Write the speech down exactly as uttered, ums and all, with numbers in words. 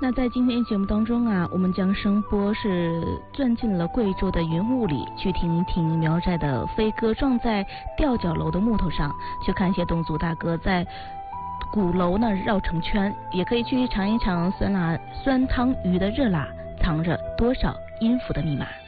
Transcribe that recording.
那在今天节目当中啊，我们将声波是钻进了贵州的云雾里，去听一听苗寨的飞鸽撞在吊脚楼的木头上，去看一些侗族大哥在鼓楼呢绕成圈，也可以去尝一尝酸辣酸汤鱼的热辣，藏着多少音符的密码。